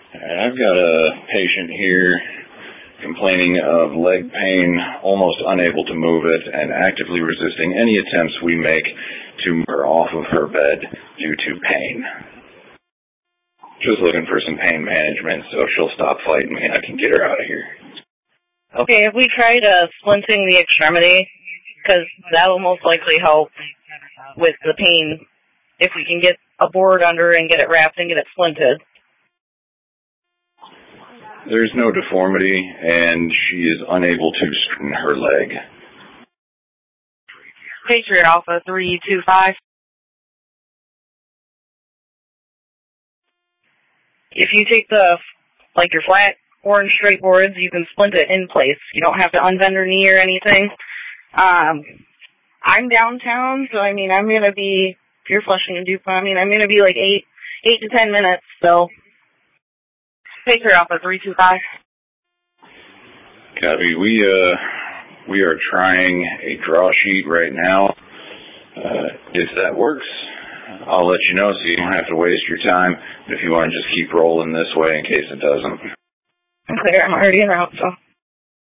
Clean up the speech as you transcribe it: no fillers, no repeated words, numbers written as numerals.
I've got a patient here complaining of leg pain, almost unable to move it, and actively resisting any attempts we make to move her off of her bed due to pain. Just looking for some pain management so she'll stop fighting me and I can get her out of here. Okay, have we tried splinting the extremity? Because that will most likely help with the pain if we can get a board under and get it wrapped and get it splinted. There's no deformity, and she is unable to straighten her leg. Patriot Alpha 325. If you take your flat orange straight boards, you can splint it in place. You don't have to unbend her knee or anything. I'm downtown, so I'm going to be, if you're Flushing and DuPont, I'm going to be like 8 to 10 minutes, so. Patriot Alpha 325. Copy. We are trying a draw sheet right now. If that works, I'll let you know so you don't have to waste your time. If you want to just keep rolling this way in case it doesn't. I'm clear. I'm already en route, so.